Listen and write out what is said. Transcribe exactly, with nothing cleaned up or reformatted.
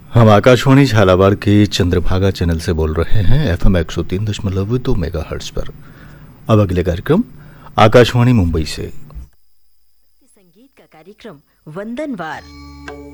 हम आकाशवाणी झालावाड़ के चंद्रभागा चैनल से बोल रहे हैं एफएम एक सौ तीन दशमलव दो मेगा हर्ट्ज पर। अब अगले कार्यक्रम आकाशवाणी मुंबई से संगीत का कार्यक्रम वंदनवार।